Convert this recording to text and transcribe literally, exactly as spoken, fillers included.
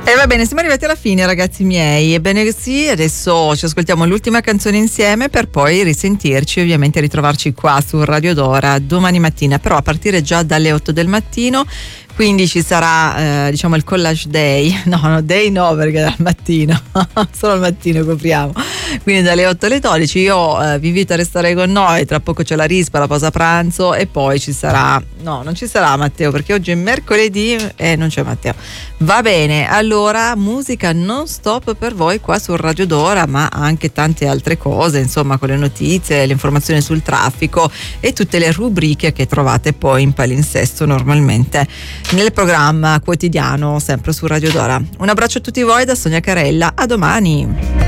E va bene, siamo arrivati alla fine, ragazzi miei. Ebbene sì, adesso ci ascoltiamo l'ultima canzone insieme per poi risentirci, ovviamente ritrovarci qua su Radio Dora domani mattina, però a partire già dalle otto del mattino. Quindi ci sarà eh, diciamo il collage day, no no day no perché dal mattino, solo al mattino copriamo, quindi dalle otto alle dodici. Io eh, vi invito a restare con noi, tra poco c'è la rispa, la pausa pranzo e poi ci sarà, no non ci sarà Matteo perché oggi è mercoledì e non c'è Matteo. Va bene, allora musica non stop per voi qua su Radio Dora, ma anche tante altre cose, insomma, con le notizie, le informazioni sul traffico e tutte le rubriche che trovate poi in palinsesto normalmente nel programma quotidiano sempre su Radio Dora. Un abbraccio a tutti voi da Sonia Carella, a domani.